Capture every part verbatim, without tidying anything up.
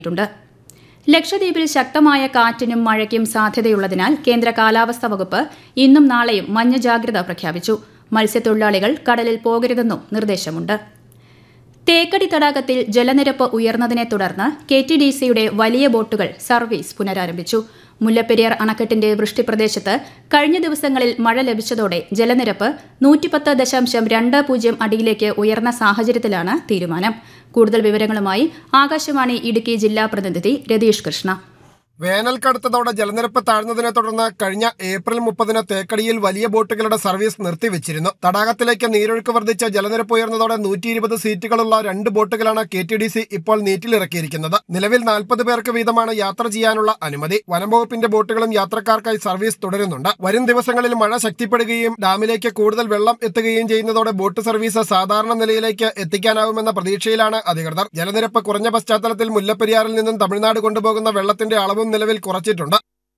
ണ്ട്. ലക്ഷദ്വീപിൽ ശക്തമായ കാറ്റിനും മഴയ്ക്കും സാധ്യതയുള്ളതിനാൽ കേന്ദ്ര കാലാവസ്ഥാ വകുപ്പ് ഇന്നും നാളെയും മഞ്ഞ ജാഗ്രത പ്രഖ്യാപിച്ചു. മത്സ്യത്തൊഴിലാളികൾ കടലിൽ പോകരുതെന്നും നിർദ്ദേശമുണ്ട്. തേക്കടി തടാകത്തിൽ ജലനിരപ്പ് ഉയർന്നതിനെ തുടർന്ന് കെ ടി ഡി സിയുടെ വലിയ ബോട്ടുകൾ സർവീസ് പുനരാരംഭിച്ചു. മുല്ലപ്പെരിയാർ അണക്കെട്ടിന്റെ വൃഷ്ടിപ്രദേശത്ത് കഴിഞ്ഞ ദിവസങ്ങളിൽ മഴ ലഭിച്ചതോടെ ജലനിരപ്പ് നൂറ്റിപ്പത്ത് ദശാംശം രണ്ട് പൂജ്യം അടിയിലേക്ക് ഉയർന്ന സാഹചര്യത്തിലാണ് തീരുമാനം. കൂടുതൽ വിവരങ്ങളുമായി ആകാശവാണി ഇടുക്കി ജില്ലാ പ്രതിനിധി രതീഷ് കൃഷ്ണ. വേനൽ കടുത്തതോടെ ജലനിരപ്പ് താഴ്ന്നതിനെ തുടർന്ന് കഴിഞ്ഞ ഏപ്രിൽ മുപ്പതിന് തേക്കടിയിൽ വലിയ ബോട്ടുകളുടെ സർവീസ് നിർത്തിവെച്ചിരുന്നു. തടാകത്തിലേക്ക് നീരൊഴുക്ക് വർദ്ധിച്ച് ജലനിരപ്പ് ഉയർന്നതോടെ നൂറ്റി ഇരുപത് സീറ്റുകളുള്ള രണ്ട് ബോട്ടുകളാണ് കെ ടി ഡി സി ഇപ്പോൾ നീറ്റിലിറക്കിയിരിക്കുന്നത്. നിലവിൽ നാൽപ്പത് പേർക്ക് വീതമാണ് യാത്ര ചെയ്യാനുള്ള അനുമതി. വനംവകുപ്പിന്റെ ബോട്ടുകളും യാത്രക്കാർക്കായി സർവീസ് തുടരുന്നുണ്ട്. വരും ദിവസങ്ങളിൽ മഴ ശക്തിപ്പെടുകയും ഡാമിലേക്ക് കൂടുതൽ വെള്ളം എത്തുകയും ചെയ്യുന്നതോടെ ബോട്ട് സർവീസ് സാധാരണ നിലയിലേക്ക് എത്തിക്കാനാവുമെന്ന പ്രതീക്ഷയിലാണ് അധികൃതർ. ജലനിരപ്പ് കുറഞ്ഞ പശ്ചാത്തലത്തിൽ മുല്ലപ്പെരിയാറിൽ നിന്നും തമിഴ്നാട് കൊണ്ടുപോകുന്ന വെള്ളത്തിന്റെ അളവും നിലവിൽ കുറച്ചിട്ടുണ്ട്.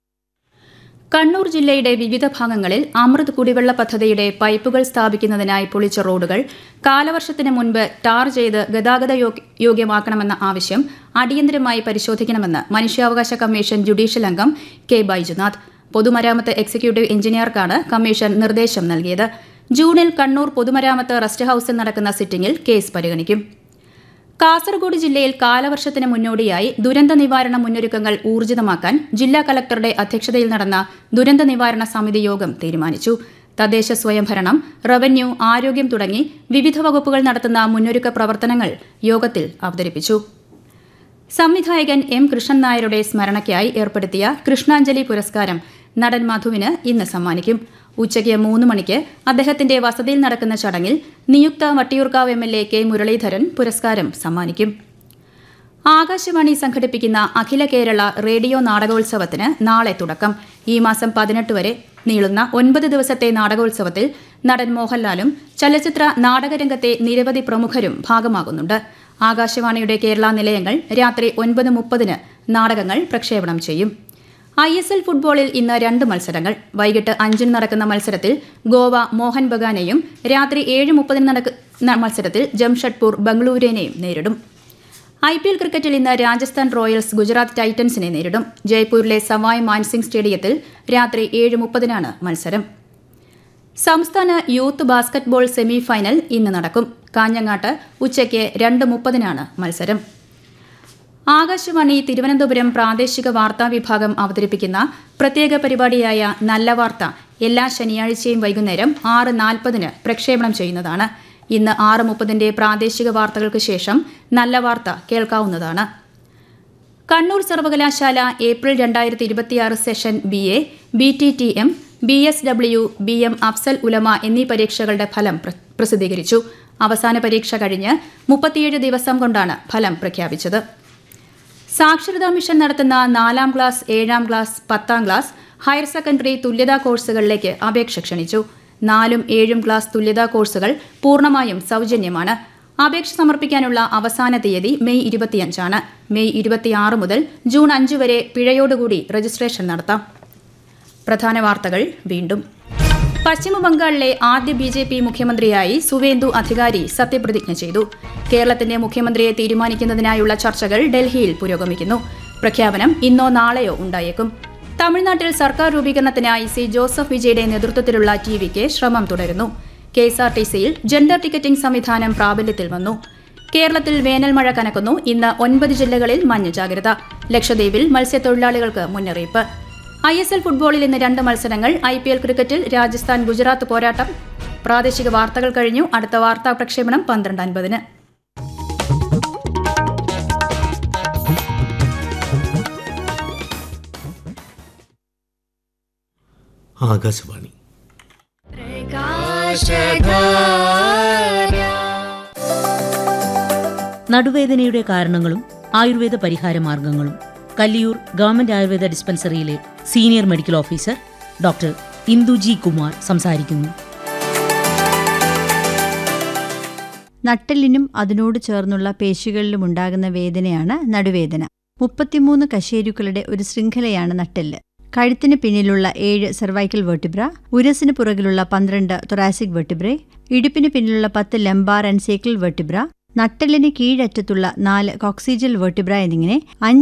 കണ്ണൂർ ജില്ലയുടെ വിവിധ ഭാഗങ്ങളിൽ അമൃത് കുടിവെള്ള പദ്ധതിയുടെ പൈപ്പുകൾ സ്ഥാപിക്കുന്നതിനായി പൊളിച്ച റോഡുകൾ കാലവർഷത്തിന് മുൻപ് ടാർ ചെയ്ത് ഗതാഗത യോഗ്യമാക്കണമെന്ന ആവശ്യം അടിയന്തരമായി പരിശോധിക്കണമെന്ന് മനുഷ്യാവകാശ കമ്മീഷൻ ജുഡീഷ്യൽ അംഗം കെ ബൈജുനാഥ്. പൊതുമരാമത്ത് എക്സിക്യൂട്ടീവ് എഞ്ചിനീയർക്കാണ് കമ്മീഷൻ നിർദ്ദേശം നൽകിയത്. ജൂണിൽ കണ്ണൂർ പൊതുമരാമത്ത് റെസ്റ്റ് ഹൌസിൽ നടക്കുന്ന സിറ്റിംഗിൽ കേസ് പരിഗണിക്കും. കാസർഗോഡ് ജില്ലയിൽ കാലവർഷത്തിന് മുന്നോടിയായി ദുരന്ത നിവാരണ മുന്നൊരുക്കങ്ങൾ ഊർജിതമാക്കാൻ ജില്ലാ കലക്ടറുടെ അധ്യക്ഷതയിൽ നടന്ന ദുരന്ത നിവാരണ സമിതി യോഗം തീരുമാനിച്ചു. തദ്ദേശ സ്വയംഭരണം, റവന്യൂ, ആരോഗ്യം തുടങ്ങി വിവിധ വകുപ്പുകൾ നടത്തുന്ന മുന്നൊരുക്ക പ്രവർത്തനങ്ങൾ യോഗത്തിൽ അവതരിപ്പിച്ചു. സംവിധായകൻ എം കൃഷ്ണൻ നായരുടെ സ്മരണയ്ക്കായി ഏർപ്പെടുത്തിയ കൃഷ്ണാഞ്ജലി പുരസ്കാരം നടൻ മധുവിന് ഇന്ന് സമ്മാനിക്കും. ഉച്ചയ്ക്ക് മൂന്ന് മണിക്ക് അദ്ദേഹത്തിന്റെ വസതിയിൽ നടക്കുന്ന ചടങ്ങിൽ നിയുക്ത Vattiyoorkavu M L A K Muraleedharan പുരസ്കാരം സമ്മാനിക്കും. ആകാശവാണി സംഘടിപ്പിക്കുന്ന അഖില കേരള റേഡിയോ നാടകോത്സവത്തിന് നാളെ തുടക്കം. ഈ മാസം പതിനെട്ട് വരെ നീളുന്ന ഒൻപത് ദിവസത്തെ നാടകോത്സവത്തിൽ നടൻ മോഹൻലാലും ചലച്ചിത്ര നാടകരംഗത്തെ നിരവധി പ്രമുഖരും ഭാഗമാകുന്നുണ്ട്. ആകാശവാണിയുടെ കേരള നിലയങ്ങൾ രാത്രി ഒൻപത് മുപ്പതിന് നാടകങ്ങൾ പ്രക്ഷേപണം ചെയ്യും. ഐ എസ് എൽ ഫുട്ബോളിൽ ഇന്ന് രണ്ട് മത്സരങ്ങൾ. വൈകിട്ട് അഞ്ചിന് നടക്കുന്ന മത്സരത്തിൽ ഗോവ മോഹൻ ബഗാനെയും രാത്രി ഏഴ് മുപ്പതിന് നടക്കുന്ന മത്സരത്തിൽ ജംഷഡ്പൂർ ബംഗളൂരുവിനെയും നേരിടും. ഐ പി എൽ ക്രിക്കറ്റിൽ ഇന്ന് രാജസ്ഥാൻ റോയൽസ് ഗുജറാത്ത് ടൈറ്റൻസിനെ നേരിടും. ജയ്പൂരിലെ സവായ് മാൻസിംഗ് സ്റ്റേഡിയത്തിൽ രാത്രി ഏഴ് മുപ്പതിനാണ് മത്സരം. സംസ്ഥാന യൂത്ത് ബാസ്കറ്റ്ബോൾ സെമി ഫൈനൽ ഇന്ന് നടക്കും. കാഞ്ഞങ്ങാട്ട് ഉച്ചയ്ക്ക് രണ്ട് മുപ്പതിനാണ് മത്സരം. ആകാശവാണി തിരുവനന്തപുരം പ്രാദേശിക വാർത്താ വിഭാഗം അവതരിപ്പിക്കുന്ന പ്രത്യേക പരിപാടിയായ നല്ല വാർത്ത എല്ലാ ശനിയാഴ്ചയും വൈകുന്നേരം ആറ് നാൽപ്പതിന് പ്രക്ഷേപണം ചെയ്യുന്നതാണ്. ഇന്ന് ആറ് മുപ്പതിന്റെ പ്രാദേശിക വാർത്തകൾക്ക് ശേഷം നല്ല വാർത്ത കേൾക്കാവുന്നതാണ്. കണ്ണൂർ സർവകലാശാല ഏപ്രിൽ രണ്ടായിരത്തി ഇരുപത്തിയാറ് session B A, B T T M, B S W, B M Afsal ഉലമ എന്നീ പരീക്ഷകളുടെ ഫലം പ്രസിദ്ധീകരിച്ചു. അവസാന പരീക്ഷ കഴിഞ്ഞ് മുപ്പത്തിയേഴ് ദിവസം കൊണ്ടാണ് ഫലം പ്രഖ്യാപിച്ചത്. സാക്ഷരതാ മിഷൻ നടത്തുന്ന നാലാം ക്ലാസ്, ഏഴാം ക്ലാസ്, പത്താം ക്ലാസ്, ഹയർ സെക്കൻഡറി തുല്യതാ കോഴ്സുകളിലേക്ക് അപേക്ഷ ക്ഷണിച്ചു. നാലും ഏഴും ക്ലാസ് തുല്യതാ കോഴ്സുകൾ പൂർണ്ണമായും സൗജന്യമാണ്. അപേക്ഷ സമർപ്പിക്കാനുള്ള അവസാന തീയതി മെയ് ഇരുപത്തിയഞ്ചാണ്. മെയ് ഇരുപത്തിയാറ് മുതൽ ജൂൺ അഞ്ച് വരെ പിഴയോടുകൂടി രജിസ്ട്രേഷൻ നടത്താം. പ്രധാന വാർത്തകൾ വീണ്ടും. പശ്ചിമബംഗാളിലെ ആദ്യ ബി ജെ പി മുഖ്യമന്ത്രിയായി സുവേന്ദു അധികാരി സത്യപ്രതിജ്ഞ ചെയ്തു. കേരളത്തിന്റെ മുഖ്യമന്ത്രിയെ തീരുമാനിക്കുന്നതിനായുള്ള ചർച്ചകൾ ഡൽഹിയിൽ പുരോഗമിക്കുന്നു. പ്രഖ്യാപനം ഇന്നോ നാളെയോ ഉണ്ടായേക്കും. തമിഴ്നാട്ടിൽ സർക്കാർ രൂപീകരണത്തിനായി സി ജോസഫ് വിജയുടെ നേതൃത്വത്തിലുള്ള ടി വിക്ക് ശ്രമം തുടരുന്നു. കെ എസ് ആർ ടി സിയിൽ ജെൻഡർ ടിക്കറ്റിംഗ് സംവിധാനം പ്രാബല്യത്തിൽ വന്നു. കേരളത്തിൽ വേനൽ മഴ കനക്കുന്നു. ഇന്ന് ഒൻപത് ജില്ലകളിൽ മഞ്ഞ ജാഗ്രത. ലക്ഷദ്വീപിൽ മത്സ്യത്തൊഴിലാളികൾക്ക് മുന്നറിയിപ്പ്. ഐ എസ് എൽ ഫുട്ബോളിൽ ഇന്ന് രണ്ട് മത്സരങ്ങൾ. ഐ പി എൽ ക്രിക്കറ്റിൽ രാജസ്ഥാൻ ഗുജറാത്ത് പോരാട്ടം. പ്രാദേശിക വാർത്തകൾ കഴിഞ്ഞു. അടുത്ത വാർത്താ പ്രക്ഷേപണം പന്ത്രണ്ട് അൻപതിന്. ആകാശവാണി. നടുവേദനയുടെ കാരണങ്ങളും ആയുർവേദ പരിഹാര മാർഗങ്ങളും Kalliyoor government Ayurveda ഡിസ്പെൻസറിയിലെ senior medical officer doctor Indu G Kumar സംസാരിക്കുന്നു. നട്ടെല്ലിനും അതിനോട് ചേർന്നുള്ള പേശികളിലും ഉണ്ടാകുന്ന വേദനയാണ് നടുവേദന. മുപ്പത്തിമൂന്ന് കശേരുക്കളുടെ ഒരു ശൃംഖലയാണ് നട്ടെല്ല്. കഴുത്തിന് പിന്നിലുള്ള ഏഴ് സെർവൈക്കൽ വെർട്ടിബ്ര, ഉരസിന് പുറകിലുള്ള പന്ത്രണ്ട് തൊറാസിക് വെർട്ടിബ്രെ, ഇടുപ്പിന് പിന്നിലുള്ള പത്ത് ലംബാർ ആൻഡ് സേക്കിൾ വെർട്ടിബ്ര, നട്ടെല്ലിന് കീഴറ്റത്തുള്ള നാല് കോക്സിജൽ വെർട്ടിബ്ര എന്നിങ്ങനെ